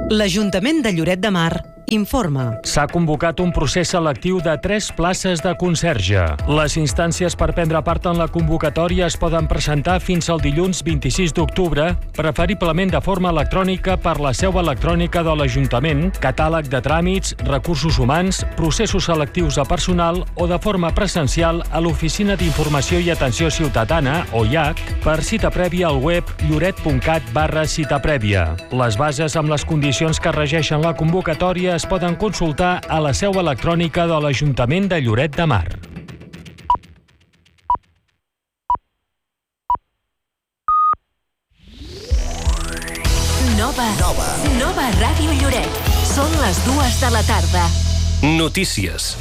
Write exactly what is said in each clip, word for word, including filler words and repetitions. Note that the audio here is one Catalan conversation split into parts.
L'Ajuntament de Lloret de Mar informa. S'ha convocat un procés selectiu de tres places de conserge. Les instàncies per prendre part en la convocatòria es poden presentar fins al dilluns vint-i-sis d'octubre, preferiblement de forma electrònica per la seu electrònica de l'Ajuntament, catàleg de tràmits, recursos humans, processos selectius de personal o de forma presencial a l'Oficina d'Informació i Atenció Ciutadana, o I A C, per cita prèvia al web lloret punt cat barra cita prèvia. Les bases amb les condicions que regeixen la convocatòria es poden consultar a la seu electrònica de l'Ajuntament de Lloret de Mar. Nova. Nova. Nova Ràdio Lloret. Són les dues de la tarda. Notícies.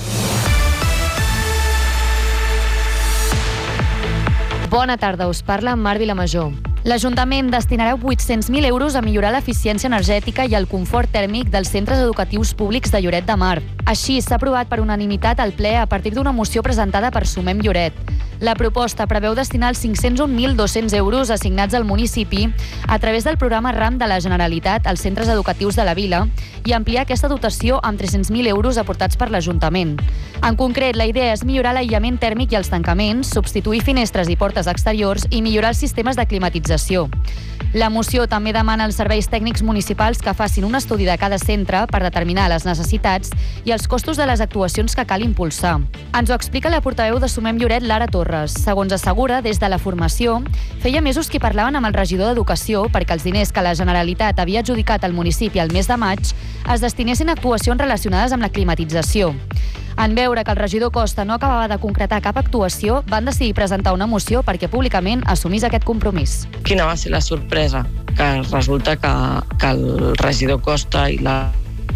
Bona tarda, us parla Mar Vilamajor. L'Ajuntament destinarà vuit-cents mil euros a millorar l'eficiència energètica i el confort tèrmic dels centres educatius públics de Lloret de Mar. Així, s'ha aprovat per unanimitat al ple a partir d'una moció presentada per Sumem Lloret. La proposta preveu destinar els cinc-cents un mil dos-cents euros assignats al municipi a través del programa RAM de la Generalitat als centres educatius de la vila i ampliar aquesta dotació amb tres-cents mil euros aportats per l'Ajuntament. En concret, la idea és millorar l'aïllament tèrmic i els tancaments, substituir finestres i portes exteriors i millorar els sistemes de climatització. La moció també demana als serveis tècnics municipals que facin un estudi de cada centre per determinar les necessitats i els costos de les actuacions que cal impulsar. Ens ho explica la portaveu de Sumem Lloret, Lara Torres. Segons assegura, des de la formació, feia mesos que parlaven amb el regidor d'Educació perquè els diners que la Generalitat havia adjudicat al municipi al mes de maig es destinessin a actuacions relacionades amb la climatització. En veure que el regidor Costa no acabava de concretar cap actuació, van decidir presentar una moció perquè públicament assumís aquest compromís. Quina va ser la sorpresa? Que resulta que, que el regidor Costa i la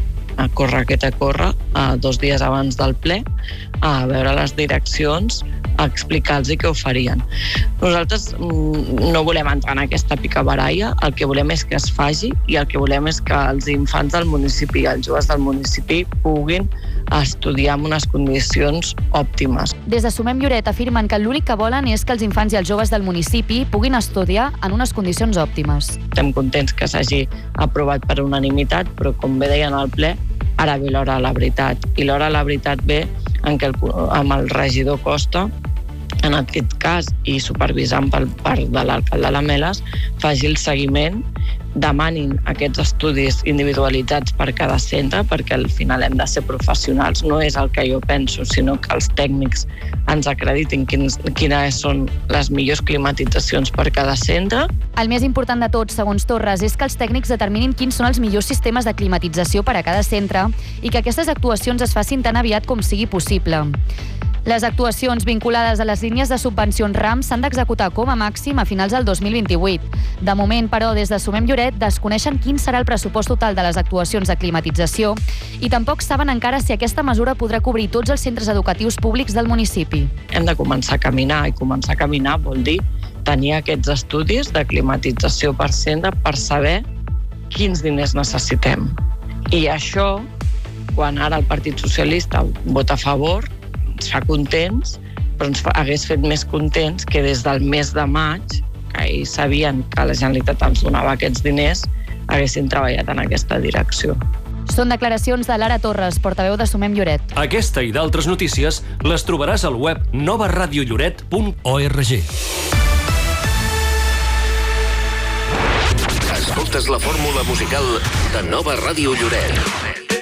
a córrer que te corre a dos dies abans del ple a veure les direccions, a explicar-los què ho farien. Nosaltres no volem entrar en aquesta picabaralla, el que volem és que es faci i el que volem és que els infants del municipi i els joves del municipi puguin estudiar en unes condicions òptimes. Des de Sumem Lloret afirmen que l'únic que volen és que els infants i els joves del municipi puguin estudiar en unes condicions òptimes. Estem contents que s'hagi aprovat per unanimitat, però com bé deien al ple, ara ve l'hora de la veritat. I l'hora de la veritat ve en què el, amb el regidor Costa, en aquest cas, i supervisant per part de l'alcalde Lameles, faci el seguiment, demanin aquests estudis individualitzats per cada centre, perquè al final hem de ser professionals, no és el que jo penso, sinó que els tècnics ens acreditin quins, quines són les millors climatitzacions per cada centre. El més important de tot, segons Torres, és que els tècnics determinin quins són els millors sistemes de climatització per a cada centre i que aquestes actuacions es facin tan aviat com sigui possible. Les actuacions vinculades a les línies de subvencions RAM s'han d'executar com a màxim a finals del dos mil vint-i-vuit. De moment, però, des de Sumem Lloret desconeixen quin serà el pressupost total de les actuacions de climatització i tampoc saben encara si aquesta mesura podrà cobrir tots els centres educatius públics del municipi. Hem de començar a caminar, i començar a caminar vol dir tenir aquests estudis de climatització per centre per saber quins diners necessitem. I això, quan ara el Partit Socialista vota a favor, ens fa contents, però ens fa, hagués fet més contents que des del mes de maig, que ells sabien que la Generalitat ens donava aquests diners, haguessin treballat en aquesta direcció. Són declaracions de Lara Torres, portaveu de Sumem Lloret. Aquesta i d'altres notícies les trobaràs al web nova radio lloret punt org. Escoltes la fórmula musical de Nova Ràdio Lloret.